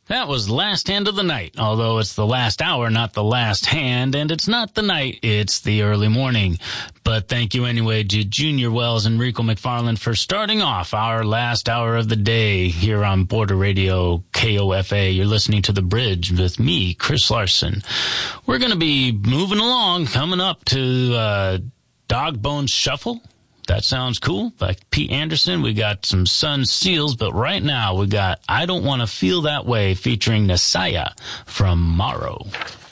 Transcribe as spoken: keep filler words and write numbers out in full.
That was Last Hand of the Night, although it's the last hour, not the last hand, and it's not the night, it's the early morning. But thank you anyway to Junior Wells and Rico McFarland for starting off our last hour of the day here on Border Radio K O F A. You're listening to The Bridge with me, Chris Larson. We're going to be moving along, coming up to uh, Dog Bones Shuffle. That sounds cool. By Pete Anderson, we got some Sun Seals, but right now we got I Don't Want to Feel That Way featuring Nasaya from Morrow.